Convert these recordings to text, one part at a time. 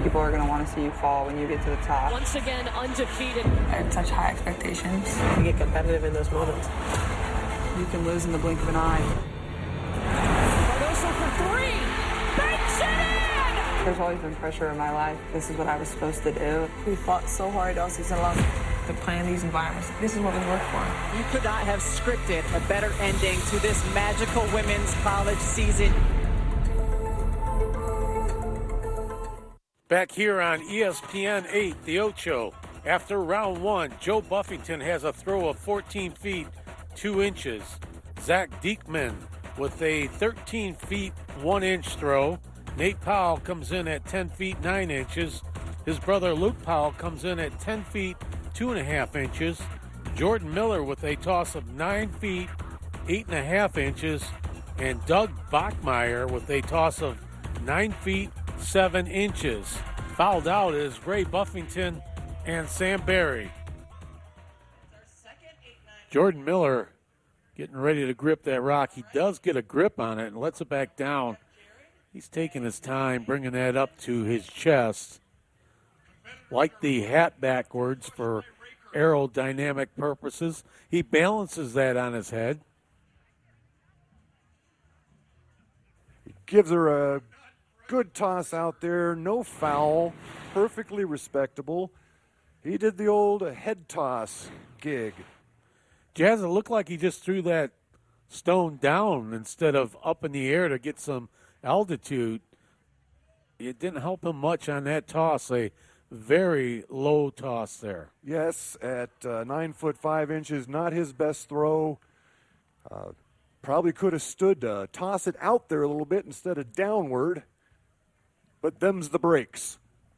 People are going to want to see you fall when you get to the top. Once again, undefeated. I have such high expectations. You get competitive in those moments. You can lose in the blink of an eye. Cardoso for three. Banks it in! There's always been pressure in my life. This is what I was supposed to do. We fought so hard all season long to play in these environments. This is what we work for. You could not have scripted a better ending to this magical women's college season. Back here on ESPN 8, the Ocho. After round one, Joe Buffington has a throw of 14 feet, 2 inches. Zach Diekman with a 13 feet, 1 inch throw. Nate Powell comes in at 10 feet, 9 inches. His brother Luke Powell comes in at 10 feet, 2.5 inches. Jordan Miller with a toss of 9 feet, 8.5 inches. And Doug Bachmeyer with a toss of 9 feet, 7 inches. Fouled out is Ray Buffington and Sam Barry. Jordan Miller getting ready to grip that rock. He does get a grip on it and lets it back down. He's taking his time, bringing that up to his chest. Like the hat backwards for aerodynamic purposes. He balances that on his head. He gives her a good toss out there, no foul, perfectly respectable. He did the old head toss gig. Jazz, it looked like he just threw that stone down instead of up in the air to get some altitude. It didn't help him much on that toss, a very low toss there. Yes, at 9'5", not his best throw. Probably could have stood to toss it out there a little bit instead of downward. But them's the breaks.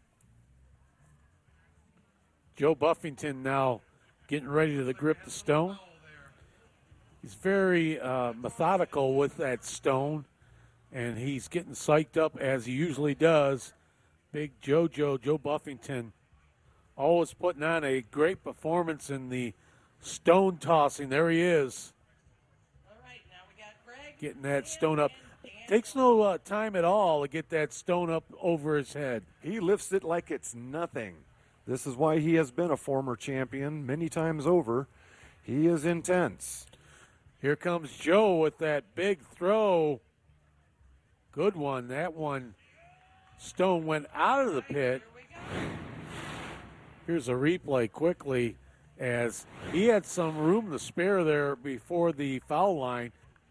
Joe Buffington now getting ready to grip the stone. He's very methodical with that stone, and he's getting psyched up as he usually does. Big Joe Buffington, always putting on a great performance in the stone tossing. There he is. All right, now we got Greg. Getting that stone up. Takes no time at all to get that stone up over his head. He lifts it like it's nothing. This is why he has been a former champion many times over. He is intense. Here comes Joe with that big throw. Good one. That one, stone went out of the pit. Here's a replay quickly as he had some room to spare there before the foul line.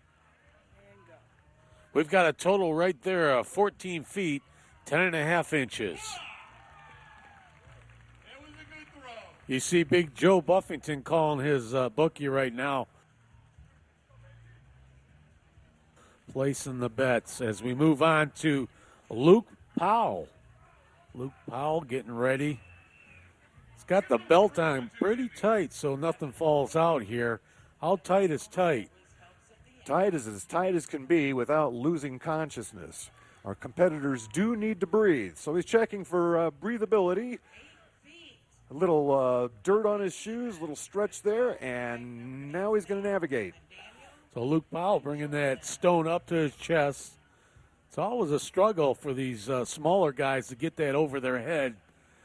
We've got a total right there of 14 feet, 10.5 inches. You see Big Joe Buffington calling his bookie right now. Placing the bets as we move on to Luke Powell. Luke Powell getting ready. He's got the belt on pretty tight so nothing falls out here. How tight is tight? Tight is as tight as can be without losing consciousness. Our competitors do need to breathe, so he's checking for breathability. A little dirt on his shoes, a little stretch there, and now he's going to navigate. So Luke Powell bringing that stone up to his chest. It's always a struggle for these smaller guys to get that over their head.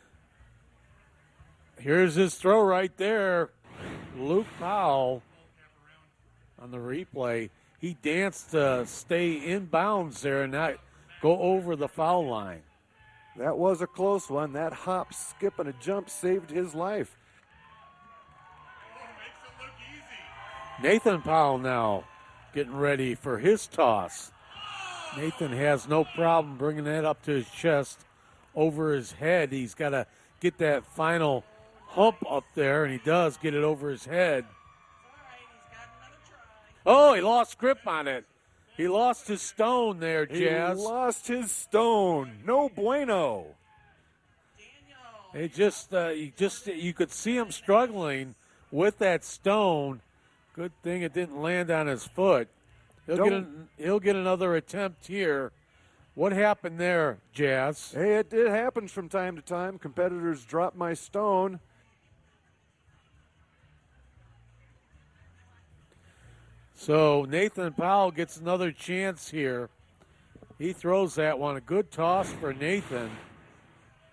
Here's his throw right there. Luke Powell on the replay. He danced to stay in bounds there and not go over the foul line. That was a close one. That hop, skip, and a jump saved his life. Nathan Powell now getting ready for his toss. Nathan has no problem bringing that up to his chest, over his head. He's got to get that final hump up there, and he does get it over his head. Oh, he lost grip on it. He lost his stone there, Jazz. He lost his stone. No bueno. It just, you could see him struggling with that stone. Good thing it didn't land on his foot. He'll get another attempt here. What happened there, Jazz? Hey, it happens from time to time. Competitors drop my stone. So Nathan Powell gets another chance here. He throws that one. A good toss for Nathan.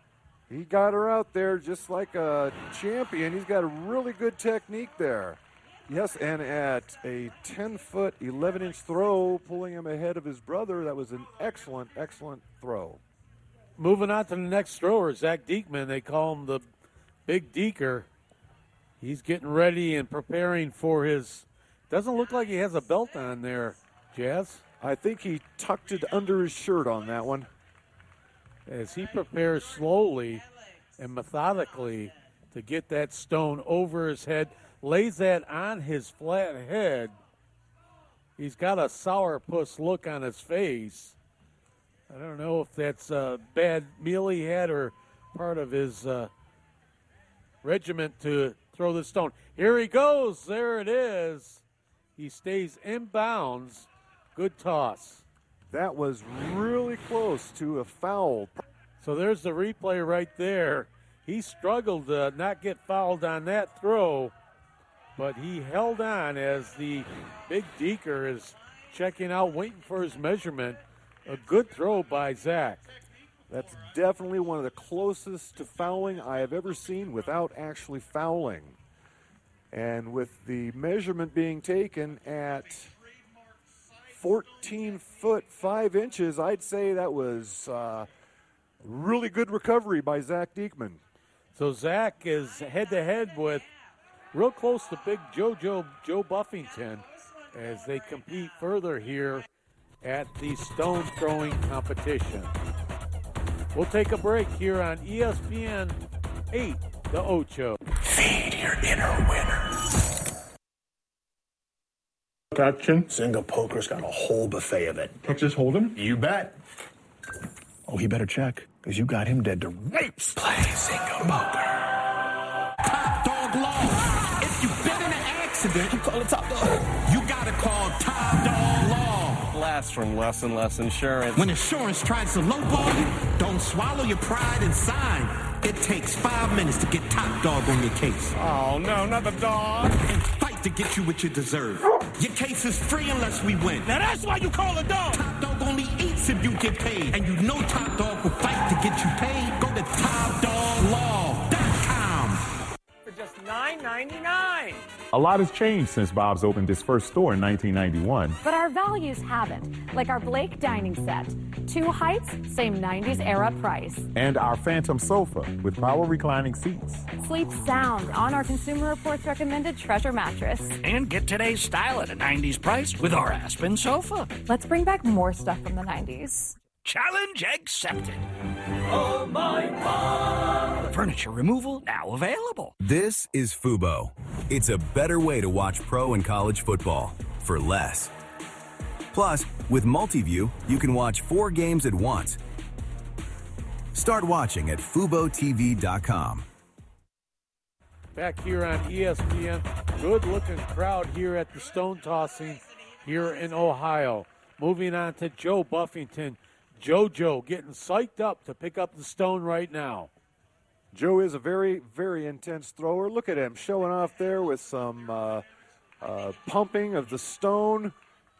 He got her out there just like a champion. He's got a really good technique there. Yes, and at a 10-foot, 11-inch throw, pulling him ahead of his brother, that was an excellent, excellent throw. Moving on to the next thrower, Zach Diekman. They call him the Big Deeker. He's getting ready and preparing for his, doesn't look like he has a belt on there, Jazz. I think he tucked it under his shirt on that one. As he prepares slowly and methodically to get that stone over his head, lays that on his flat head. He's got a sourpuss look on his face. I don't know if that's a bad meal he had or part of his regiment to throw the stone. Here he goes. There it is. He stays in bounds. Good toss. That was really close to a foul. So there's the replay right there. He struggled to not get fouled on that throw, but he held on as the Big Deeker is checking out, waiting for his measurement. A good throw by Zach. That's definitely one of the closest to fouling I have ever seen without actually fouling. And with the measurement being taken at 14 foot 5 inches, I'd say that was really good recovery by Zach Diekman. So Zach is head-to-head with real close to Big Joe Buffington as they compete further here at the stone throwing competition. We'll take a break here on ESPN 8, the Ocho. Feed your inner winner. Action. Zynga Poker's got a whole buffet of it. Texas Hold'em. You bet. Oh, he better check, because you got him dead to rights. Play Zynga Poker. Top Dog Law. If you've been in an accident, you call it Top Dog. You gotta call Top Dog Law. Blast from Less and Less Insurance. When insurance tries to lowball you, don't swallow your pride and sign. It takes 5 minutes to get Top Dog on your case. Oh, no, not the dog. And fight to get you what you deserve. Your case is free unless we win. Now that's why you call a dog. Top Dog only eats if you get paid. And you know Top Dog will fight to get you paid. Go to TopDogLaw.com. For just $9.99. A lot has changed since Bob's opened his first store in 1991. But our values haven't, like our Blake dining set. 2 heights, same 90s era price. And our Phantom sofa with power reclining seats. Sleep sound on our Consumer Reports recommended Treasure mattress. And get today's style at a 90s price with our Aspen sofa. Let's bring back more stuff from the 90s. Challenge accepted. Oh, my God. Furniture removal now available. This is Fubo. It's a better way to watch pro and college football for less. Plus, with Multiview, you can watch 4 games at once. Start watching at FuboTV.com. Back here on ESPN, good-looking crowd here at the stone tossing here in Ohio. Moving on to Joe Buffington. JoJo getting psyched up to pick up the stone right now. Joe is a very, very intense thrower. Look at him showing off there with some pumping of the stone.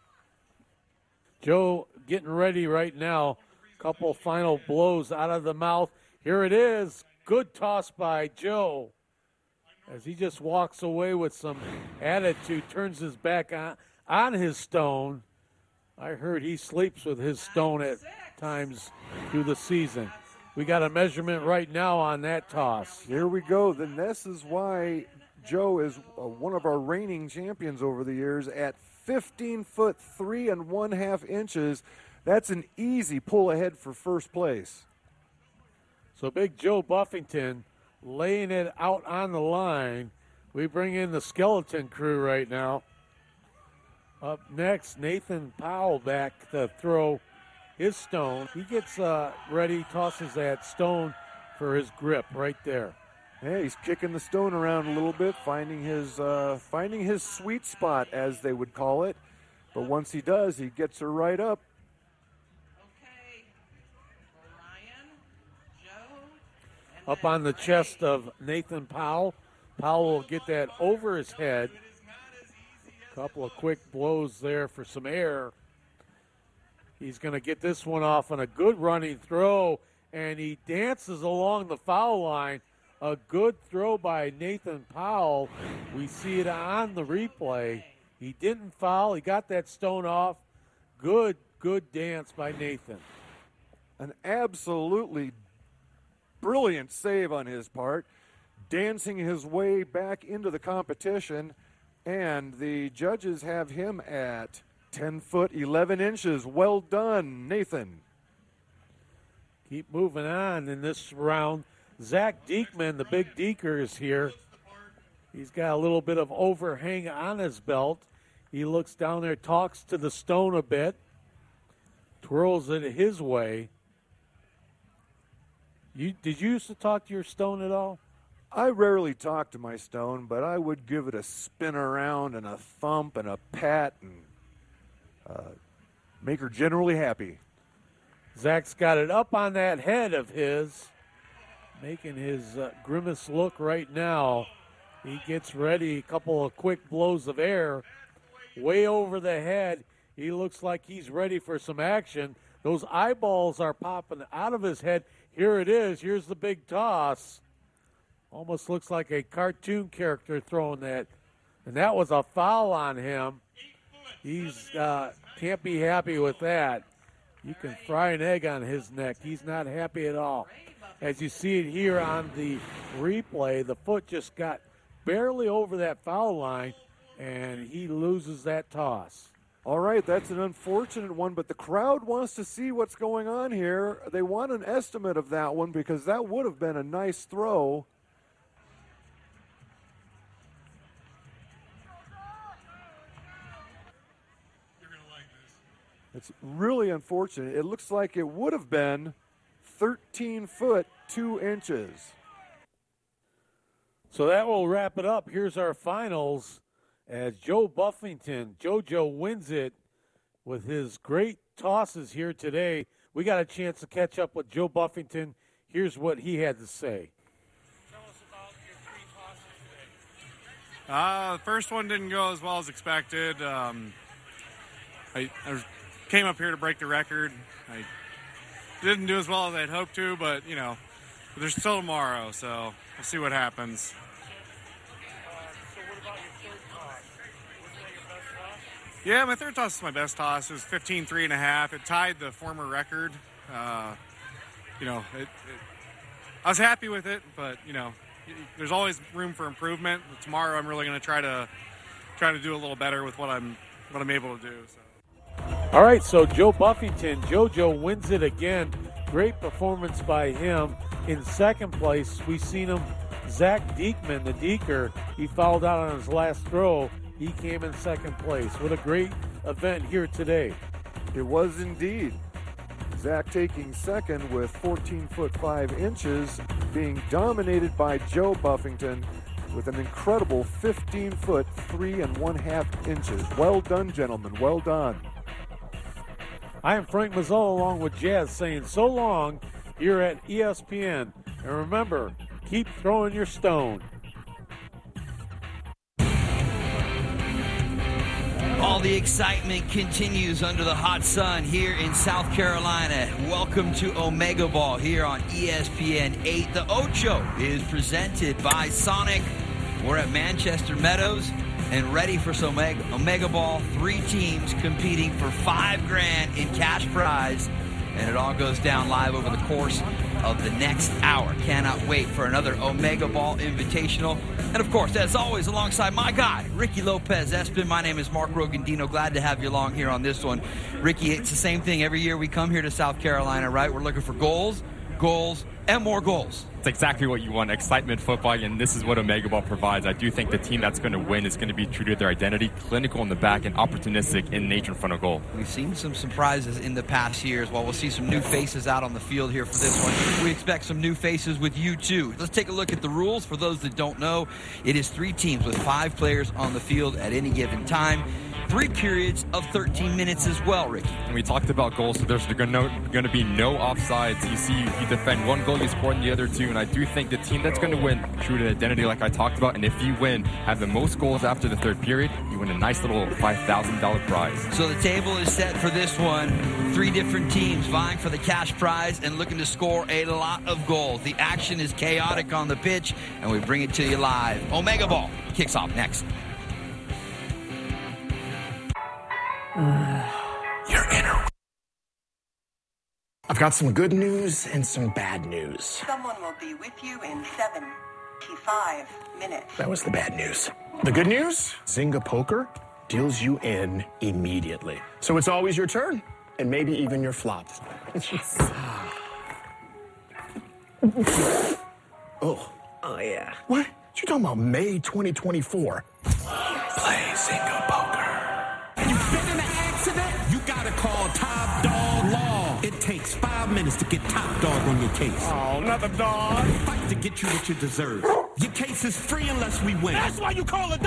Joe getting ready right now. Couple final blows out of the mouth. Here it is. Good toss by Joe as he just walks away with some attitude, turns his back on his stone. I heard he sleeps with his stone at times through the season. We got a measurement right now on that toss. Here we go. Then this is why Joe is one of our reigning champions over the years at 15 foot 3 1/2 inches. That's an easy pull ahead for first place. So Big Joe Buffington laying it out on the line. We bring in the skeleton crew right now. Up next, Nathan Powell back to throw his stone. He gets ready, tosses that stone for his grip right there. Yeah, he's kicking the stone around a little bit, finding his sweet spot, as they would call it. But once he does, he gets her right up. Up on the chest of Nathan Powell. Powell will get that over his head. Couple of quick blows there for some air. He's going to get this one off on a good running throw and he dances along the foul line. A good throw by Nathan Powell. We see it on the replay. He didn't foul. He got that stone off. Good dance by Nathan. An absolutely brilliant save on his part, dancing his way back into the competition, and the judges have him at 10 foot 11 inches. Well done, Nathan. Keep moving on in this round. Zach Diekman, the big Deeker, is here. He's got a little bit of overhang on his belt. He looks down there, talks to the stone a bit, twirls it his way. Did you used to talk to your stone at all? I rarely talk to my stone, but I would give it a spin around and a thump and a pat and make her generally happy. Zach's got it up on that head of his, making his grimace look right now. He gets ready, a couple of quick blows of air, way over the head. He looks like he's ready for some action. Those eyeballs are popping out of his head. Here it is. Here's the big toss. Almost looks like a cartoon character throwing that. And that was a foul on him. He's can't be happy with that. You can fry an egg on his neck. He's not happy at all. As you see it here on the replay, the foot just got barely over that foul line, and he loses that toss. All right, that's an unfortunate one, but the crowd wants to see what's going on here. They want an estimate of that one because that would have been a nice throw. It's really unfortunate. It looks like it would have been 13 foot 2 inches. So that will wrap it up. Here's our finals as Joe Buffington, JoJo, wins it with his great tosses here today. We got a chance to catch up with Joe Buffington. Here's what he had to say. Tell us about your 3 tosses today. The first one didn't go as well as expected. I came up here to break the record. I didn't do as well as I'd hoped to, but, you know, there's still tomorrow, so we'll see what happens. So what about your third toss? Was that your best toss? Yeah, my third toss is my best toss. It was 15.3.5. It tied the former record. You know, I was happy with it, but, you know, there's always room for improvement. Tomorrow I'm really going to try to do a little better with what I'm able to do. So. All right, so Joe Buffington, JoJo wins it again. Great performance by him. In second place, we seen him, Zach Diekman, the Deeker. He fouled out on his last throw. He came in second place. What a great event here today. It was indeed. Zach taking second with 14 foot 5 inches, being dominated by Joe Buffington with an incredible 15 foot 3 1/2 inches. Well done, gentlemen. Well done. I am Frank Mazzolo along with Jazz saying so long here at ESPN. And remember, keep throwing your stone. All the excitement continues under the hot sun here in South Carolina. Welcome to Omega Ball here on ESPN 8. The Ocho is presented by Sonic. We're at Manchester Meadows and ready for some Omega Ball. 3 teams competing for $5,000 in cash prize. And it all goes down live over the course of the next hour. Cannot wait for another Omega Ball Invitational. And, of course, as always, alongside my guy, Ricky Lopez-Espin. My name is Mark Rogandino. Glad to have you along here on this one. Ricky, it's the same thing every year we come here to South Carolina, right? We're looking for goals, and more goals. It's exactly what you want, excitement, football, and this is what Omega Ball provides. I do think the team that's going to win is going to be true to their identity, clinical in the back, and opportunistic in nature in front of goal. We've seen some surprises in the past years. Well, we'll see some new faces out on the field here for this one. We expect some new faces with you, too. Let's take a look at the rules. For those that don't know, it is 3 teams with 5 players on the field at any given time. 3 periods of 13 minutes as well, Ricky. And we talked about goals, so there's going to be no offsides. You see, you defend one goal, you score in the other 2, and I do think the team that's going to win, true to identity like I talked about, and if you win, have the most goals after the 3rd period, you win a nice little $5,000 prize. So the table is set for this one. 3 different teams vying for the cash prize and looking to score a lot of goals. The action is chaotic on the pitch, and we bring it to you live. Omega Ball kicks off next. You're in a... I've got some good news and some bad news. Someone will be with you in 75 minutes. That was the bad news. The good news? Zynga Poker deals you in immediately. So it's always your turn, and maybe even your flop. Oh, yeah. What? You talking about May 2024? Play Zynga Poker. You been in an accident? You gotta call Top Dog Law. It takes 5 minutes to get Top Dog on your case. Oh, not the dog. Fight to get you what you deserve. Your case is free unless we win. That's why you call a dog.